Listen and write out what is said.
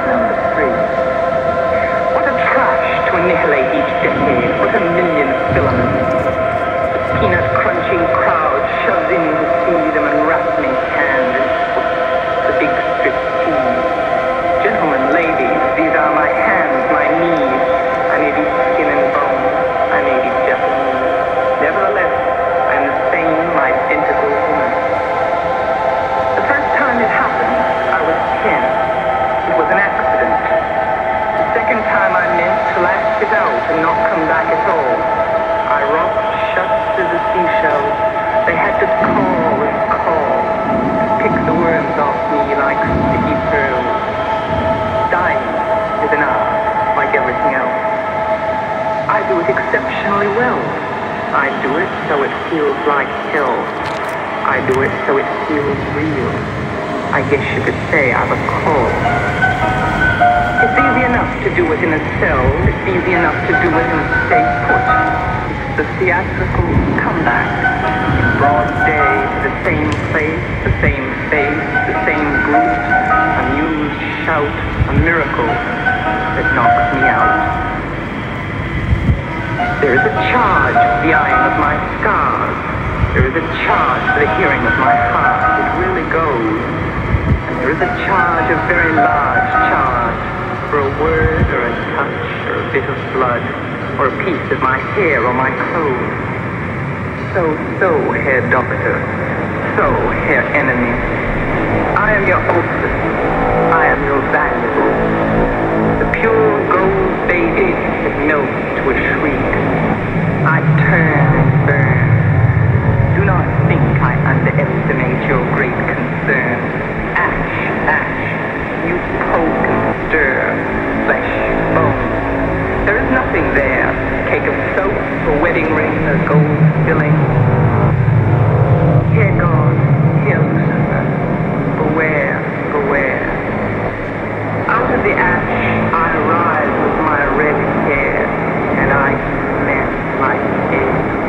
2003. What a trash to annihilate each decade. What a million filaments. The peanut crunching crowd shoves in to see them and rattling hand and foot. The big strip tease. Gentlemen, ladies, these are my hands, my knees. I may be skin and bone. I may be Japanese. Nevertheless, I am the same identical woman. The first time it happened, I was 10. It was an accident. The second time I meant to laugh it out and not come back at all. I rocked shut to the seashells. They had to call and call, pick the worms off me like sticky pearls. Dying is an art, like everything else. I do it exceptionally well. I do it so it feels like hell. I do it so it feels real. I guess you could say I'm a call. It's easy enough to do it in a cell. It's easy enough to do it and stay put. It's the theatrical comeback. In broad day, to the same place, the same face, the same group. A muse shout, a miracle that knocks me out. There is a charge for the eyeing of my scars. There is a charge for the hearing of my heart. It really goes. And there is a charge, a very large charge, for a word or a touch or a bit of blood or a piece of my hair or my clothes. So, Herr Doctor. So, Herr Enemy. I am your hostess. I am your valuable. The pure gold baby that melts to a shriek. I turn and burn. Do not think I underestimate your great concern. Ash, you poke and stir, flesh, bone. There is nothing there, cake of soap, a wedding ring, a gold filling. Here God, here Lucifer, beware. Out of the ash